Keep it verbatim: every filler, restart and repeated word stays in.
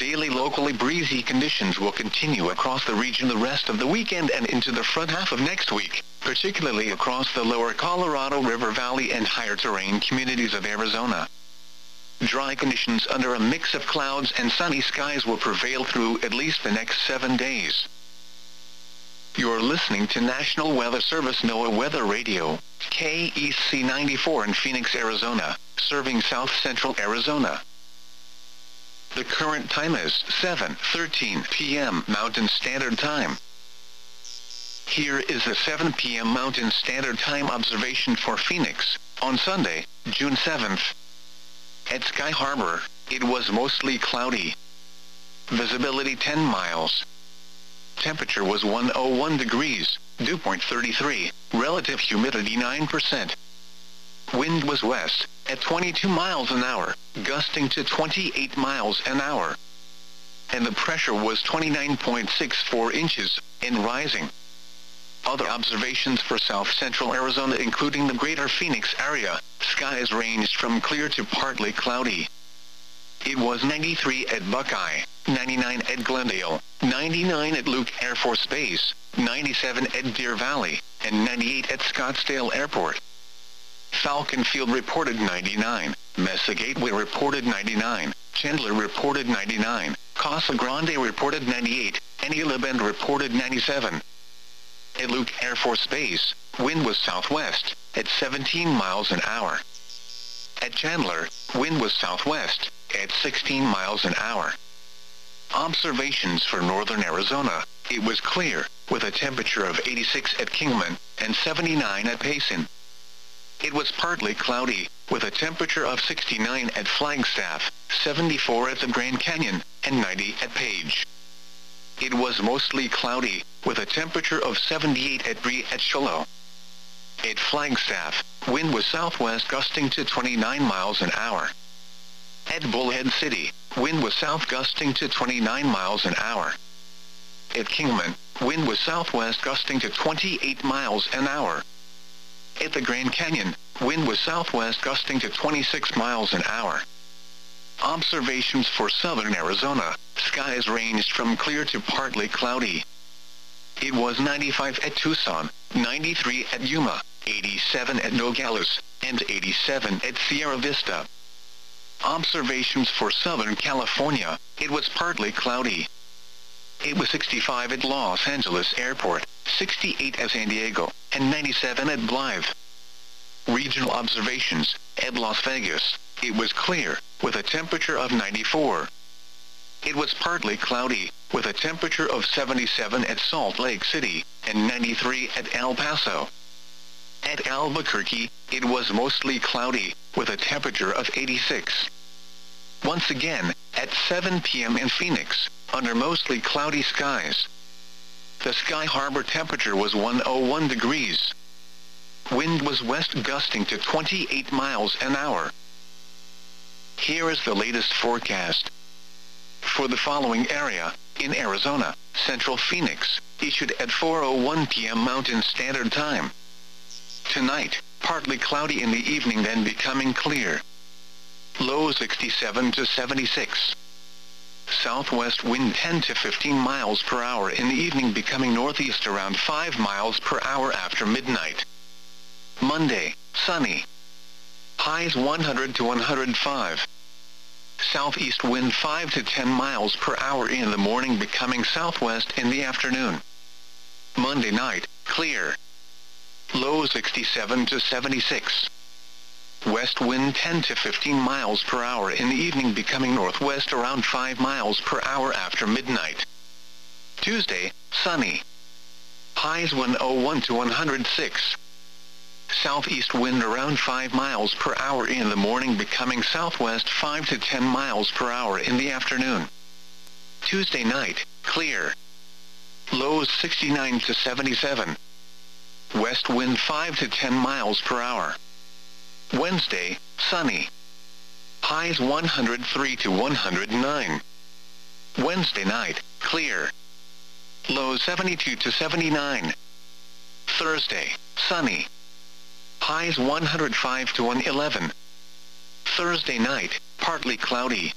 daily locally breezy conditions will continue across the region the rest of the weekend and into the front half of next week, particularly across the lower Colorado River Valley and higher terrain communities of Arizona. Dry conditions under a mix of clouds and sunny skies will prevail through at least the next seven days. You're listening to National Weather Service NOAA Weather Radio, K E C ninety-four in Phoenix, Arizona, serving south central Arizona. The current time is seven thirteen p m Mountain Standard Time. Here is the seven p m Mountain Standard Time observation for Phoenix, on Sunday, June seventh. At Sky Harbor, it was mostly cloudy. Visibility ten miles. Temperature was one hundred one degrees, dew point thirty-three, relative humidity nine percent. Wind was west, at twenty-two miles an hour, gusting to twenty-eight miles an hour. And the pressure was twenty-nine point six four inches, and rising. Other observations for south central Arizona including the greater Phoenix area, skies ranged from clear to partly cloudy. It was ninety-three at Buckeye, ninety-nine at Glendale, ninety-nine at Luke Air Force Base, ninety-seven at Deer Valley, and ninety-eight at Scottsdale Airport. Falcon Field reported ninety-nine, Mesa Gateway reported ninety-nine, Chandler reported ninety-nine, Casa Grande reported ninety-eight, and Isla Bend reported ninety-seven. At Luke Air Force Base, wind was southwest, at seventeen miles an hour. At Chandler, wind was southwest, at sixteen miles an hour. Observations for northern Arizona, it was clear, with a temperature of eighty-six at Kingman, and seventy-nine at Payson. It was partly cloudy, with a temperature of sixty-nine at Flagstaff, seventy-four at the Grand Canyon, and ninety at Page. It was mostly cloudy, with a temperature of seventy-eight at Bree at Shiloh. At Flagstaff, wind was southwest gusting to twenty-nine miles an hour. At Bullhead City, wind was south gusting to twenty-nine miles an hour. At Kingman, wind was southwest gusting to twenty-eight miles an hour. At the Grand Canyon, wind was southwest gusting to twenty-six miles an hour. Observations for southern Arizona, skies ranged from clear to partly cloudy. It was ninety-five at Tucson, ninety-three at Yuma, eighty-seven at Nogales, and eighty-seven at Sierra Vista. Observations for Southern California, it was partly cloudy. It was sixty-five at Los Angeles Airport, sixty-eight at San Diego, and ninety-seven at Blythe. Regional observations, at Las Vegas, it was clear, with a temperature of ninety-four. It was partly cloudy, with a temperature of seventy-seven at Salt Lake City, and ninety-three at El Paso. At Albuquerque, it was mostly cloudy, with a temperature of eighty-six. Once again, at seven p m in Phoenix, under mostly cloudy skies. The Sky Harbor temperature was one hundred one degrees. Wind was west gusting to twenty-eight miles an hour. Here is the latest forecast. For the following area, in Arizona, Central Phoenix, issued at four oh one p m Mountain Standard Time. Tonight, partly cloudy in the evening then becoming clear. Low sixty-seven to seventy-six. Southwest wind ten to fifteen miles per hour in the evening becoming northeast around five miles per hour after midnight. Monday, sunny. Highs one hundred to one hundred five. Southeast wind five to ten miles per hour in the morning becoming southwest in the afternoon. Monday night, clear. Low sixty-seven to seventy-six. West wind ten to fifteen miles per hour in the evening becoming northwest around five miles per hour after midnight. Tuesday, sunny. Highs one hundred one to one hundred six. Southeast wind around five miles per hour in the morning becoming southwest five to ten miles per hour in the afternoon. Tuesday night, clear. Lows sixty-nine to seventy-seven. West wind five to ten miles per hour. Wednesday, sunny. Highs one hundred three to one hundred nine. Wednesday night, clear. Lows seventy-two to seventy-nine. Thursday, sunny. Highs one hundred five to one hundred eleven. Thursday night, partly cloudy.